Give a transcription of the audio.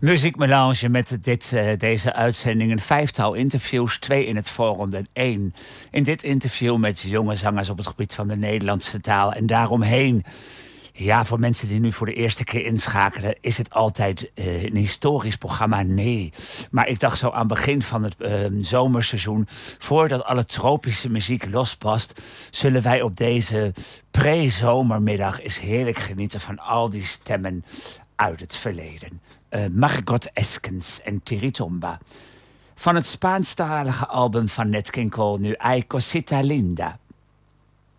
Muziekmelange met deze uitzending. Een 5-tal interviews, 2 in het voorronde en 1 in dit interview met jonge zangers op het gebied van de Nederlandse taal. En daaromheen, ja, voor mensen die nu voor de eerste keer inschakelen, is het altijd een historisch programma? Nee. Maar ik dacht zo aan het begin van het zomerseizoen, voordat alle tropische muziek lospast, zullen wij op deze pre-zomermiddag eens heerlijk genieten van al die stemmen uit het verleden. Margot Eskens en Tiritomba. Van het Spaanstalige album van Nat King Cole nu Ay Cosita Linda.